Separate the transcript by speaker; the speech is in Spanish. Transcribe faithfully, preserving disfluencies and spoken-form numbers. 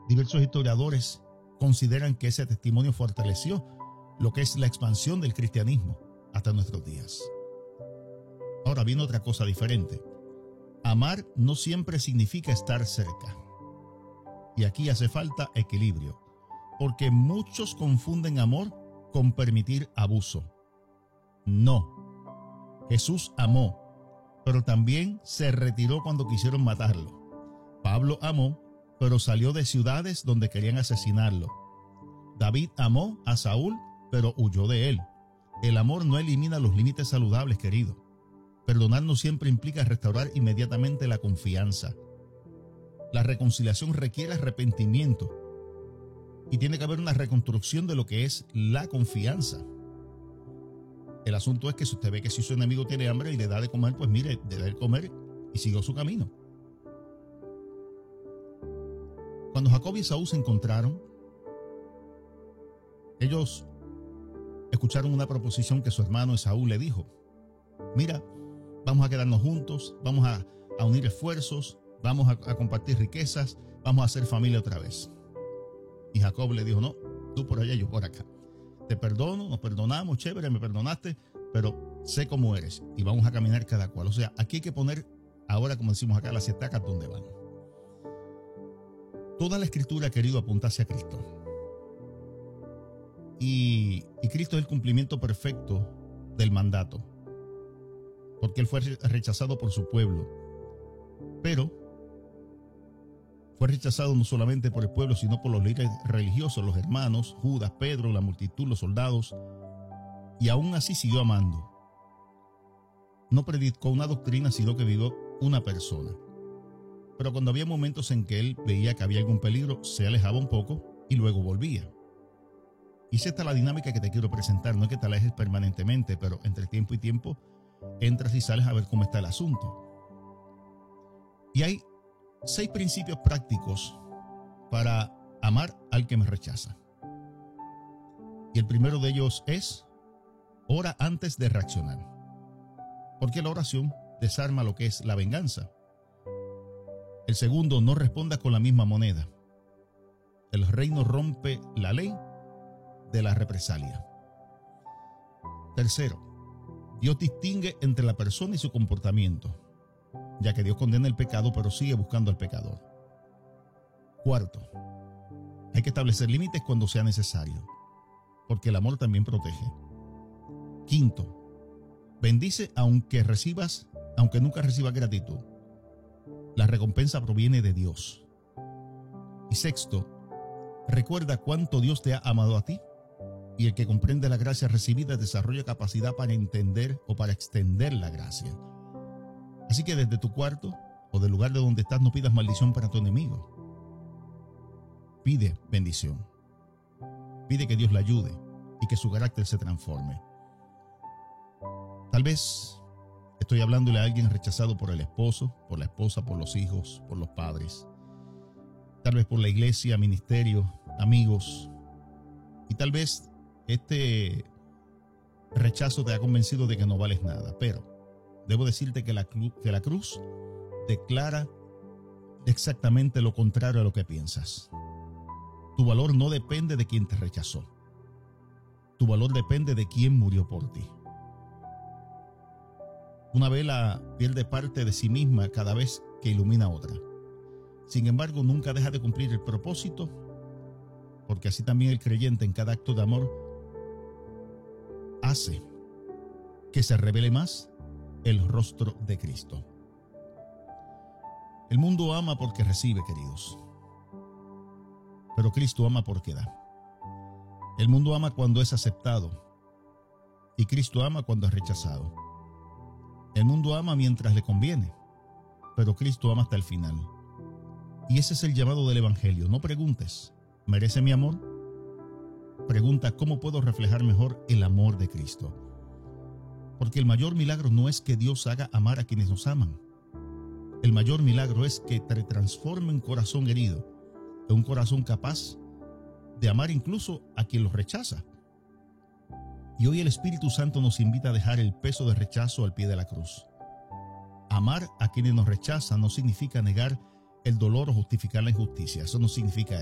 Speaker 1: Diversos historiadores consideran que ese testimonio fortaleció lo que es la expansión del cristianismo hasta nuestros días. Ahora viene otra cosa diferente. Amar no siempre significa estar cerca. Y aquí hace falta equilibrio, porque muchos confunden amor con permitir abuso. No. Jesús amó, pero también se retiró cuando quisieron matarlo. Pablo amó, pero salió de ciudades donde querían asesinarlo. David amó a Saúl, pero huyó de él. El amor no elimina los límites saludables, querido. Perdonar no siempre implica restaurar inmediatamente la confianza. La reconciliación requiere arrepentimiento y tiene que haber una reconstrucción de lo que es la confianza. El asunto es que si usted ve que si su enemigo tiene hambre y le da de comer, pues mire, le da de comer y siguió su camino. Cuando Jacob y Esaú se encontraron, ellos escucharon una proposición que su hermano Esaú le dijo. Mira, vamos a quedarnos juntos, vamos a, a unir esfuerzos, vamos a, a compartir riquezas, vamos a hacer familia otra vez. Y Jacob le dijo, no, tú por allá, yo por acá. Te perdono, nos perdonamos, chévere, me perdonaste, pero sé cómo eres y vamos a caminar cada cual. O sea, aquí hay que poner, ahora como decimos acá, las estacas donde van. Toda la escritura, querido, apunta hacia Cristo. Y, y Cristo es el cumplimiento perfecto del mandato, porque Él fue rechazado por su pueblo, pero fue rechazado no solamente por el pueblo, sino por los líderes religiosos, los hermanos, Judas, Pedro, la multitud, los soldados, y aún así siguió amando. No predicó una doctrina, sino que vivió una persona. Pero cuando había momentos en que él veía que había algún peligro, se alejaba un poco y luego volvía. Y esa es la dinámica que te quiero presentar. No es que te alejes permanentemente, pero entre tiempo y tiempo entras y sales a ver cómo está el asunto. Y hay seis principios prácticos para amar al que me rechaza. Y el primero de ellos es: ora antes de reaccionar. Porque la oración desarma lo que es la venganza. El segundo, no responda con la misma moneda. El reino rompe la ley de la represalia. Tercero, Dios distingue entre la persona y su comportamiento, ya que Dios condena el pecado, pero sigue buscando al pecador. Cuarto, hay que establecer límites cuando sea necesario, porque el amor también protege. Quinto, bendice aunque recibas, aunque nunca recibas gratitud. La recompensa proviene de Dios. Y sexto, recuerda cuánto Dios te ha amado a ti, y el que comprende la gracia recibida desarrolla capacidad para entender o para extender la gracia. Así que desde tu cuarto o del lugar de donde estás, no pidas maldición para tu enemigo. Pide bendición. Pide que Dios le ayude y que su carácter se transforme. Tal vez estoy hablándole a alguien rechazado por el esposo, por la esposa, por los hijos, por los padres. Tal vez por la iglesia, ministerio, amigos. Y tal vez este rechazo te ha convencido de que no vales nada. Pero debo decirte que la, cru- que la cruz declara exactamente lo contrario a lo que piensas. Tu valor no depende de quien te rechazó. Tu valor depende de quien murió por ti. Una vela pierde parte de sí misma cada vez que ilumina a otra. Sin embargo, nunca deja de cumplir el propósito, porque así también el creyente en cada acto de amor hace que se revele más el rostro de Cristo. El mundo ama porque recibe, queridos, pero Cristo ama porque da. El mundo ama cuando es aceptado y Cristo ama cuando es rechazado. El mundo ama mientras le conviene, pero Cristo ama hasta el final. Y ese es el llamado del Evangelio. No preguntes, ¿merece mi amor? Pregunta, ¿cómo puedo reflejar mejor el amor de Cristo? Porque el mayor milagro no es que Dios haga amar a quienes nos aman. El mayor milagro es que te transforme un corazón herido en un corazón capaz de amar incluso a quien los rechaza. Y hoy el Espíritu Santo nos invita a dejar el peso de rechazo al pie de la cruz. Amar a quienes nos rechazan no significa negar el dolor o justificar la injusticia. Eso no significa